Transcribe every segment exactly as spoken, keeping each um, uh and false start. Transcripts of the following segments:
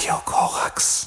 Radio Korax.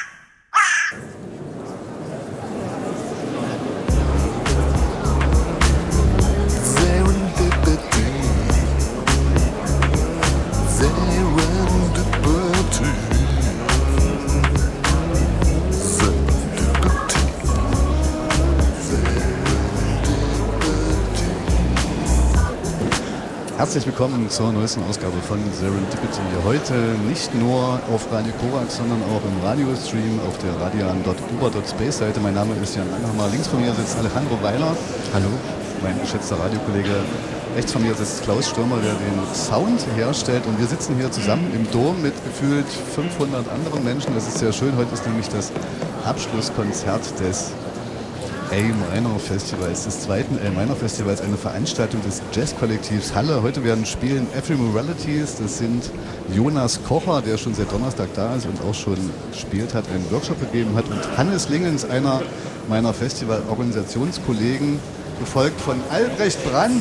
Herzlich willkommen zur neuesten Ausgabe von Serendipity. Heute nicht nur auf Radio Korax, sondern auch im Radiostream auf der radian punkt uber punkt space Seite. Mein Name ist Jan Langhammer. Links von mir sitzt Alejandro Weiler. Hallo. Mein geschätzter Radiokollege. Rechts von mir sitzt Klaus Stürmer, der den Sound herstellt. Und wir sitzen hier zusammen im Dom mit gefühlt fünfhundert anderen Menschen. Das ist sehr schön. Heute ist nämlich das Abschlusskonzert des A-Minor Festivals, des zweiten A-Minor Festivals, eine Veranstaltung des Jazzkollektivs Halle. Heute werden spielen Ephemeralities, das sind Jonas Kocher, der schon seit Donnerstag da ist und auch schon gespielt hat, einen Workshop gegeben hat, und Hannes Lingens, einer meiner Festival-Organisationskollegen, gefolgt von Albrecht Brandt,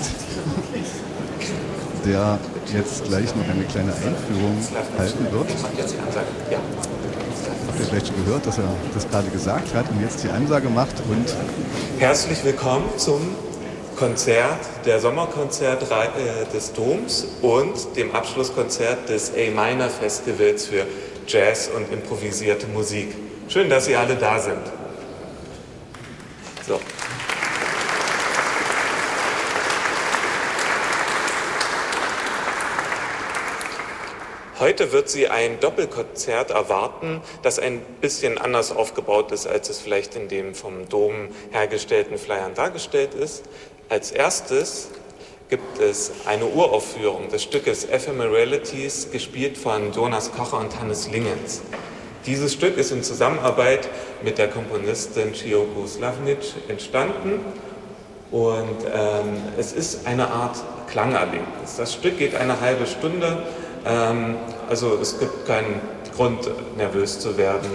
der jetzt gleich noch eine kleine Einführung halten wird. Habt ihr vielleicht schon gehört, dass er das gerade gesagt hat und jetzt die Ansage macht. Und herzlich willkommen zum Konzert, der Sommerkonzert des Doms und dem Abschlusskonzert des A-Minor Festivals für Jazz und improvisierte Musik. Schön, dass Sie alle da sind. So. Heute wird Sie ein Doppelkonzert erwarten, das ein bisschen anders aufgebaut ist, als es vielleicht in den vom Dom hergestellten Flyern dargestellt ist. Als erstes gibt es eine Uraufführung des Stückes Ephemeralities, gespielt von Jonas Kocher und Hannes Lingens. Dieses Stück ist in Zusammenarbeit mit der Komponistin Chiyogo Slavnic entstanden und ähm, es ist eine Art Klangerlebnis. Das Stück geht eine halbe Stunde. Ähm, also es gibt keinen Grund, nervös zu werden.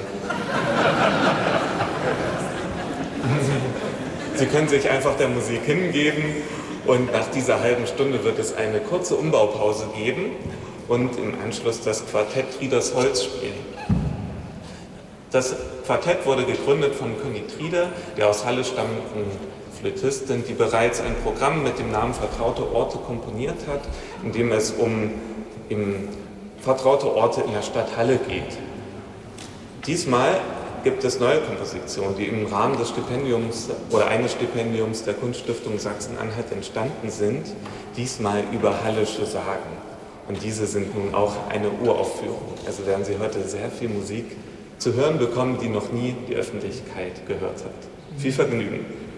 Sie können sich einfach der Musik hingeben und nach dieser halben Stunde wird es eine kurze Umbaupause geben und im Anschluss das Quartett Trieders Holz spielen. Das Quartett wurde gegründet von Conny Trieder, der aus Halle stammenden Flötistin, die bereits ein Programm mit dem Namen Vertraute Orte komponiert hat, in dem es um im vertraute Orte in der Stadt Halle geht. Diesmal gibt es neue Kompositionen, die im Rahmen des Stipendiums oder eines Stipendiums der Kunststiftung Sachsen-Anhalt entstanden sind, diesmal über hallische Sagen. Und diese sind nun auch eine Uraufführung. Also werden Sie heute sehr viel Musik zu hören bekommen, die noch nie die Öffentlichkeit gehört hat. Viel Vergnügen!